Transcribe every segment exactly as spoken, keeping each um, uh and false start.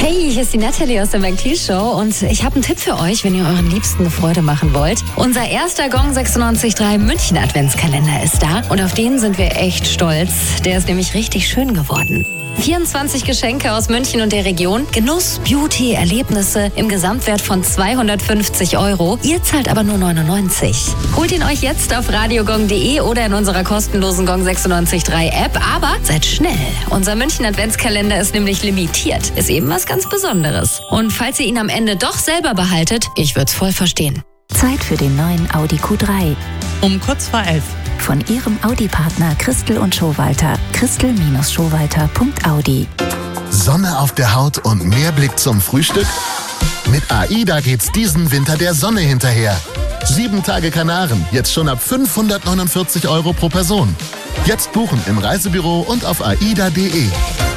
Hey, hier ist die Natalie aus der McLean Show und ich habe einen Tipp für euch, wenn ihr euren Liebsten eine Freude machen wollt. Unser erster Gong sechsundneunzig Komma drei München Adventskalender ist da und auf den sind wir echt stolz. Der ist nämlich richtig schön geworden. vierundzwanzig Geschenke aus München und der Region, Genuss, Beauty, Erlebnisse im Gesamtwert von zweihundertfünfzig Euro. Ihr zahlt aber nur neunundneunzig. Holt ihn euch jetzt auf radiogong punkt de oder in unserer kostenlosen Gong sechsundneunzig Komma drei App. Aber seid schnell. Unser München Adventskalender ist nämlich limitiert. Ist eben was ganz Besonderes. Und falls ihr ihn am Ende doch selber behaltet, ich würde es voll verstehen. Zeit für den neuen Audi Q drei. Um kurz vor elf. Von Ihrem Audi-Partner Christel und Schowalter. Christel Schowalter Punkt Audi. Sonne auf der Haut und mehr Blick zum Frühstück? Mit AIDA geht's diesen Winter der Sonne hinterher. Sieben Tage Kanaren, jetzt schon ab fünfhundertneunundvierzig Euro pro Person. Jetzt buchen im Reisebüro und auf aida punkt de.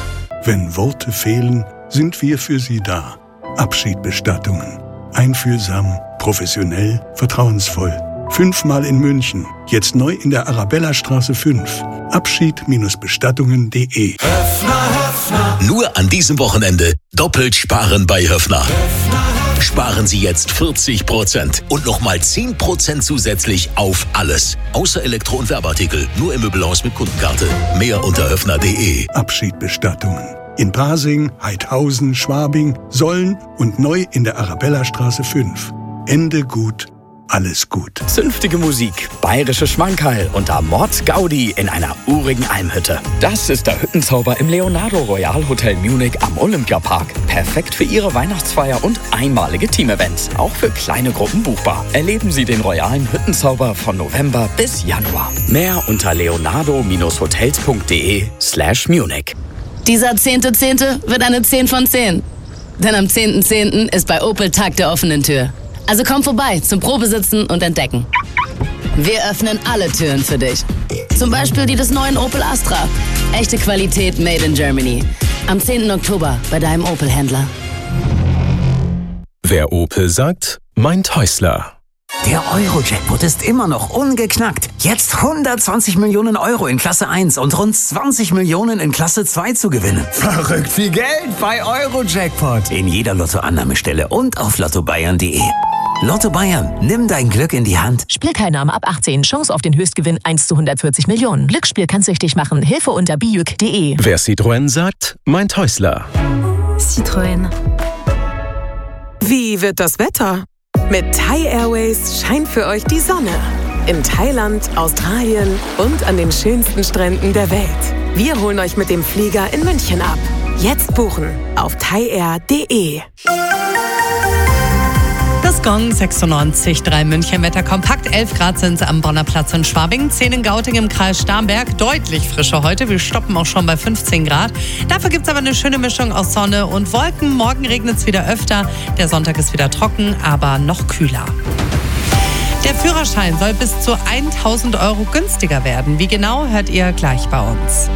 Wenn Worte fehlen, sind wir für Sie da. Abschiedbestattungen. Einfühlsam, professionell, vertrauensvoll. Fünfmal in München. Jetzt neu in der Arabellastraße fünf. Abschied-Bestattungen punkt de. Höffner, Höffner. Nur an diesem Wochenende doppelt sparen bei Höffner. Höffner. Sparen Sie jetzt vierzig Prozent und nochmal zehn Prozent zusätzlich auf alles. Außer Elektro- und Werbeartikel. Nur im Möbelhaus mit Kundenkarte. Mehr unter höffner punkt de. Abschiedbestattungen. In Pasing, Heidhausen, Schwabing, Solln und neu in der Arabellastraße fünf. Ende gut. Alles gut. Zünftige Musik, bayerische Schmankerl und Amort Gaudi in einer urigen Almhütte. Das ist der Hüttenzauber im Leonardo Royal Hotel Munich am Olympiapark. Perfekt für Ihre Weihnachtsfeier und einmalige Teamevents. Auch für kleine Gruppen buchbar. Erleben Sie den royalen Hüttenzauber von November bis Januar. Mehr unter leonardo hotels punkt de slash Munich. Dieser zehnte Zehnte wird eine zehn von zehn. Denn am zehnten Zehnten ist bei Opel Tag der offenen Tür. Also komm vorbei zum Probesitzen und Entdecken. Wir öffnen alle Türen für dich. Zum Beispiel die des neuen Opel Astra. Echte Qualität made in Germany. Am zehnten Oktober bei deinem Opel-Händler. Wer Opel sagt, meint Häusler. Der Euro-Jackpot ist immer noch ungeknackt. Jetzt hundertzwanzig Millionen Euro in Klasse eins und rund zwanzig Millionen in Klasse zwei zu gewinnen. Verrückt viel Geld bei Euro-Jackpot. In jeder Lottoannahmestelle und auf lotto bayern punkt de. Lotto Bayern, nimm dein Glück in die Hand. Spielteilnahme ab achtzehn, Chance auf den Höchstgewinn eins zu hundertvierzig Millionen. Glücksspiel kann süchtig machen. Hilfe unter bijuk punkt de. Wer Citroën sagt, meint Häusler. Citroën. Wie wird das Wetter? Mit Thai Airways scheint für euch die Sonne. In Thailand, Australien und an den schönsten Stränden der Welt. Wir holen euch mit dem Flieger in München ab. Jetzt buchen auf thai air punkt de. Das Gong sechsundneunzig Komma drei München Wetter kompakt. elf Grad sind es am Bonner Platz in Schwabing, zehn in Gauting im Kreis Starnberg. Deutlich frischer heute. Wir stoppen auch schon bei fünfzehn Grad. Dafür gibt es aber eine schöne Mischung aus Sonne und Wolken. Morgen regnet es wieder öfter. Der Sonntag ist wieder trocken, aber noch kühler. Der Führerschein soll bis zu tausend Euro günstiger werden. Wie genau, hört ihr gleich bei uns.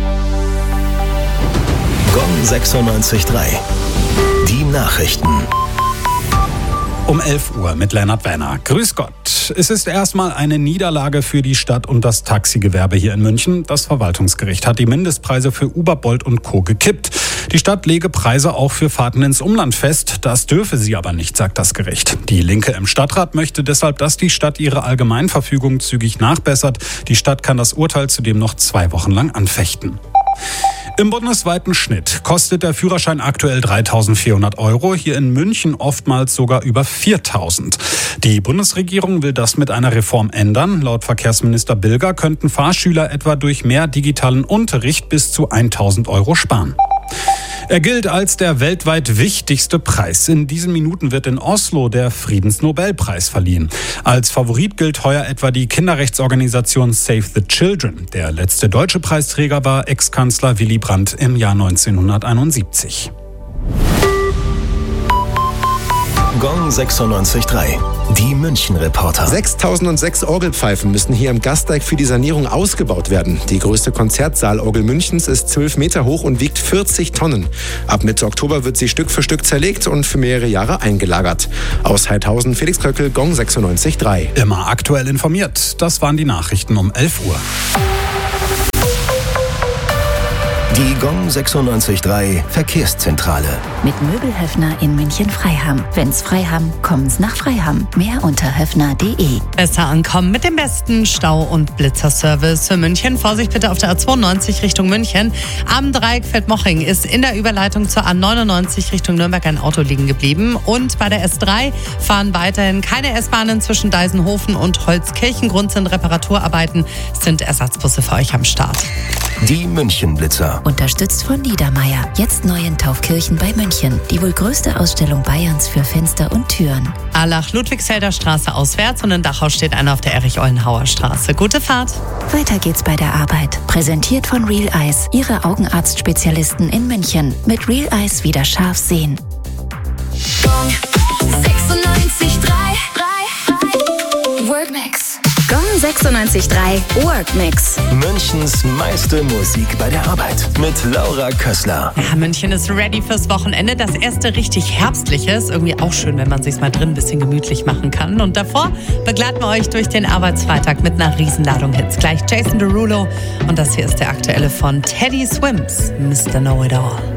Gong sechsundneunzig Komma drei. Die Nachrichten. Um elf Uhr mit Lennart Werner. Grüß Gott. Es ist erstmal eine Niederlage für die Stadt und das Taxigewerbe hier in München. Das Verwaltungsgericht hat die Mindestpreise für Uber, Bolt und Co. gekippt. Die Stadt lege Preise auch für Fahrten ins Umland fest. Das dürfe sie aber nicht, sagt das Gericht. Die Linke im Stadtrat möchte deshalb, dass die Stadt ihre Allgemeinverfügung zügig nachbessert. Die Stadt kann das Urteil zudem noch zwei Wochen lang anfechten. Im bundesweiten Schnitt kostet der Führerschein aktuell dreitausendvierhundert Euro, hier in München oftmals sogar über viertausend. Die Bundesregierung will das mit einer Reform ändern. Laut Verkehrsminister Bilger könnten Fahrschüler etwa durch mehr digitalen Unterricht bis zu tausend Euro sparen. Er gilt als der weltweit wichtigste Preis. In diesen Minuten wird in Oslo der Friedensnobelpreis verliehen. Als Favorit gilt heuer etwa die Kinderrechtsorganisation Save the Children. Der letzte deutsche Preisträger war Ex-Kanzler Willy Brandt im Jahr neunzehnhunderteinundsiebzig. Gong sechsundneunzig Komma drei. Die München-Reporter. sechstausendsechs Orgelpfeifen müssen hier im Gasteig für die Sanierung ausgebaut werden. Die größte Konzertsaalorgel Münchens ist zwölf Meter hoch und wiegt vierzig Tonnen. Ab Mitte Oktober wird sie Stück für Stück zerlegt und für mehrere Jahre eingelagert. Aus Heidhausen, Felix Kröckel, Gong sechsundneunzig Komma drei. Immer aktuell informiert. Das waren die Nachrichten um elf Uhr. Die Gong sechsundneunzig Komma drei Verkehrszentrale. Mit Möbelhöfner in München-Freiham. Wenn's Freiham, kommen's nach Freiham. Mehr unter höfner punkt de. Besser ankommen mit dem besten Stau- und Blitzerservice für München. Vorsicht bitte auf der A zweiundneunzig Richtung München. Am Dreieck Feldmoching ist in der Überleitung zur A neunundneunzig Richtung Nürnberg ein Auto liegen geblieben. Und bei der S drei fahren weiterhin keine S-Bahnen zwischen Deisenhofen und Holzkirchen. Grund sind Reparaturarbeiten, sind Ersatzbusse für euch am Start. Die München-Blitzer. Unterstützt von Niedermeyer. Jetzt neu in Taufkirchen bei München. Die wohl größte Ausstellung Bayerns für Fenster und Türen. Allach-Ludwigsfelder Straße auswärts und in Dachau steht einer auf der Erich-Ollenhauer Straße. Gute Fahrt. Weiter geht's bei der Arbeit. Präsentiert von Real Eyes. Ihre Augenarztspezialisten in München. Mit Real Eyes wieder scharf sehen. sechsundneunzig Komma drei Workmix. Gong sechsundneunzig Komma drei Workmix. Münchens meiste Musik bei der Arbeit mit Laura Kössler. Ja, München ist ready fürs Wochenende. Das erste richtig herbstliche ist irgendwie auch schön, wenn man sich mal drin ein bisschen gemütlich machen kann. Und davor begleiten wir euch durch den Arbeitsfreitag mit einer Riesenladung Hits. Gleich Jason Derulo und das hier ist der aktuelle von Teddy Swims, Mister Know It All.